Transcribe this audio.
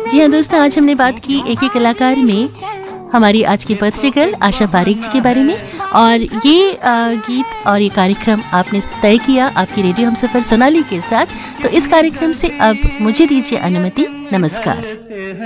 जी हाँ दोस्तों, आज हमने बात की एक ही कलाकार में हमारी आज की बर्थडे गर्ल आशा पारेख जी के बारे में। और ये गीत और ये कार्यक्रम आपने तय किया आपकी रेडियो हमसफर सोनाली के साथ। तो इस कार्यक्रम से अब मुझे दीजिए अनुमति। नमस्कार।